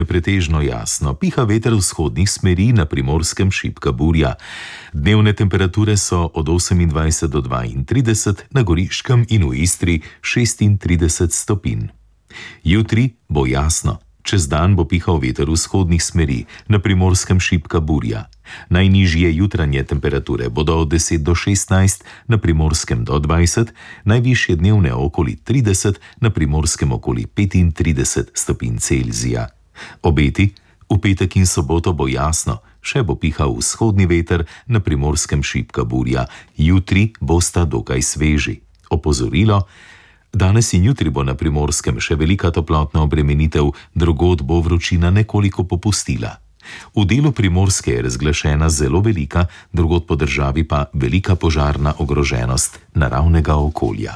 Pretežno jasno, piha veter vzhodnih smeri, na Primorskem šibka burja. Dnevne temperature so od 28 do 32, na Goriškem in v Istri 36 stopinj. Jutri bo jasno. Čez dan bo pihal veter vzhodnih smeri, na Primorskem šibka burja. Najnižje jutranje temperature bodo od 10 do 16, na Primorskem do 20, najvišje dnevne okoli 30, na Primorskem okoli 35 stopinj Celzija. Obeti: v petek in soboto bo jasno, še bo pihal vzhodni veter, na Primorskem šibka burja, jutri bosta dokaj sveži. Opozorilo: danes in jutri bo na Primorskem še velika toplotna obremenitev, drugod bo vročina nekoliko popustila. V delu Primorske je razglašena zelo velika, drugod po državi pa velika požarna ogroženost naravnega okolja.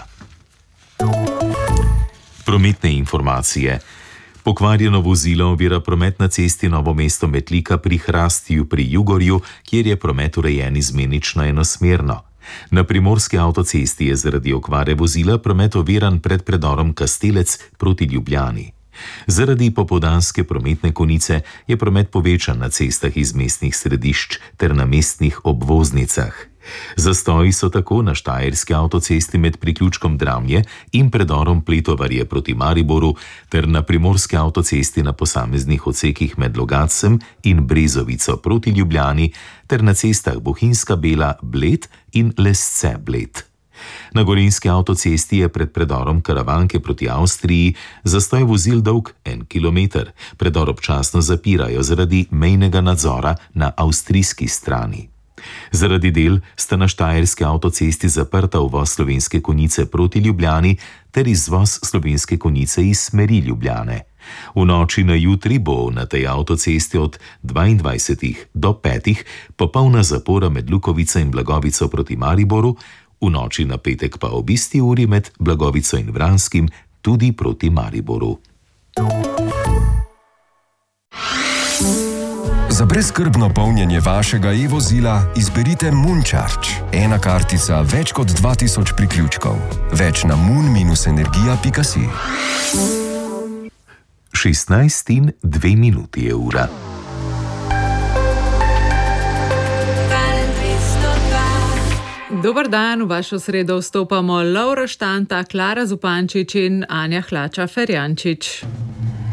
Prometne informacije. Pokvarjeno vozilo ovira promet na cesti Novo mesto-Metlika pri Hrastju pri Jugorju, kjer je promet urejen izmenično enosmerno. Na Primorski avtocesti je zaradi okvare vozila promet oviran pred predorom Kastelec proti Ljubljani. Zaradi popoldanske prometne konice je promet povečan na cestah iz mestnih središč ter na mestnih obvoznicah. Zastoji so tako na Štajerski avtocesti med priključkom Dramlje in predorom Pletovarje proti Mariboru ter na Primorski avtocesti na posameznih odsekih med Logatcem in Brezovico proti Ljubljani ter na cestah Bohinjska Bela, Bled in Lesce, Bled. Na Gorenjski avtocesti je pred predorom Karavanke proti Avstriji zastoj vozil dolg 1 kilometer. Predor občasno zapirajo zaradi mejnega nadzora na avstrijski strani. Zaradi del sta na Štajerski avtocesti zaprta uvoz Slovenske Konjice proti Ljubljani ter izvoz Slovenske Konjice iz smeri Ljubljane. V noči na jutri bo na tej avtocesti od 22 do 5 popolna zapora med Lukovico in Blagovico proti Mariboru, v noči na petek pa ob isti uri med Blagovico in Vranskim tudi proti Mariboru. Za brezskrbno polnjenje vašega e-vozila izberite Moon-Charge. Ena kartica, več kot 2000 priključkov. Več na moon-energija.si. 16:02 je ura. Dober dan, v vašo sredo vstopamo Lovro Štanta, Klara Zupančič in Anja Hlača Ferjančič.